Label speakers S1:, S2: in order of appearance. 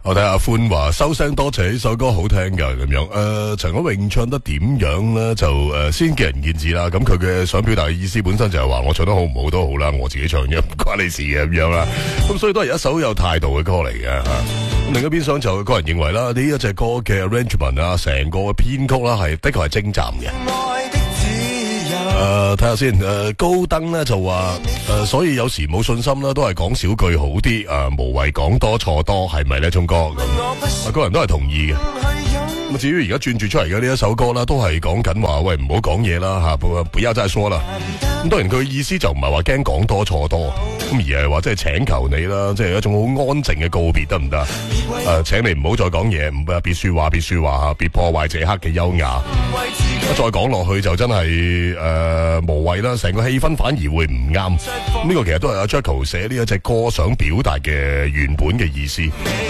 S1: 我睇下歡話收聲多謝呢首歌好聽噶咁樣。陳可榮唱得點樣咧？就先見仁見智啦。咁佢嘅想表達嘅意思本身就係話我唱得好唔好都好啦，我自己唱嘅唔關你事嘅咁樣啦。咁所以都係一首有態度嘅歌嚟嘅吓。另一邊廂就個人認為啦，呢一隻歌嘅 arrangement 啊，成個編曲啦係的確係精湛嘅。睇下先，高登咧就話，所以有時冇信心啦，都係講少句好啲，無謂講多錯多，係咪呢種歌？個人都係同意嘅。咁至於而家轉住出嚟嘅呢一首歌啦，都係講緊話，喂，唔好講嘢啦吓，不要再說啦。咁當然佢意思就唔係話驚講多錯多，咁而係話即係請求你啦，即係一種好安靜嘅告別得唔得？請你唔好再講嘢，別說話，別說話吓，別破壞這刻嘅優雅。再講落去就真係無謂啦，成個氣氛反而會唔啱。呢個其實都係阿 Jaco 寫呢一隻歌想表達嘅原本嘅意思。